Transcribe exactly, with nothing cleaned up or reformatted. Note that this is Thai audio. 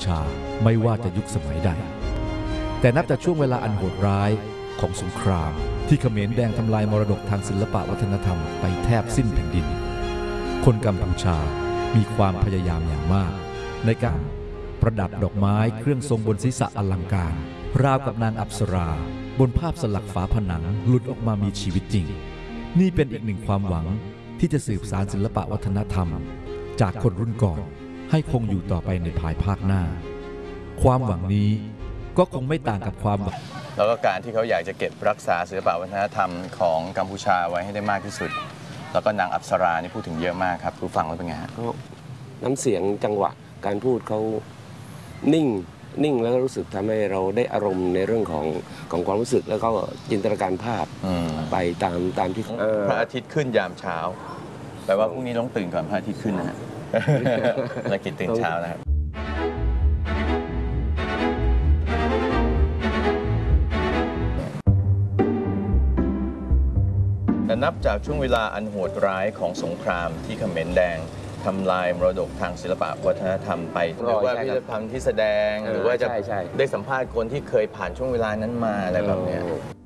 ชาไม่ว่าจะยุคสมัยใดแต่นับจากช่วงเวลาอันโหดร้ายของสงครามที่เขมรแดงทำลายมรดกทางศิลปะวัฒนธรรมไปแทบสิ้นแผ่นดินคนกัมพูชามีความพยายามอย่างมากในการประดับดอกไม้เครื่องทรงบนศีรษะอลังการราวกับนางอัปสราบนภาพสลักฝาผนังหลุดออกมามีชีวิตจริงนี่เป็นอีกหนึ่งความหวังที่จะสืบสานศิลปะวัฒนธรรมจากคนรุ่นก่อนให้คงอยู่ต่อไปในภายภาคหน้าความหวังนี้ก็คงไม่ต่างกับความหวังแล้วก็การที่เขาอยากจะเก็บรักษาศิลปะวัฒนธรรมของกัมพูชาไว้ให้ได้มากที่สุดแล้วก็นางอัปสรานี่พูดถึงเยอะมากครับผู้ฟังแล้วเป็นไงฮะน้ำเสียงจังหวะการพูดเขานิ่งนิ่งแล้วก็รู้สึกทำให้เราได้อารมณ์ในเรื่องของของความรู้สึกแล้วก็จินตนาการภาพไปตามตามที่พระอาทิตย์ขึ้นยามเช้าแปลว่าพรุ่งนี้ต้องตื่นก่อนพระอาทิตย์ขึ้นนะฮะนักกินตื่นเช้านะครับแต่นับจากช่วงเวลาอันโหดร้ายของสงครามที่เขมรแดงทำลายมรดกทางศิลปะวัฒนธรรมไปหรือว่าพิพิธภัณฑ์ที่แสดงหรือว่าจะได้สัมภาษณ์คนที่เคยผ่านช่วงเวลานั้นมาอะไรแบบนี้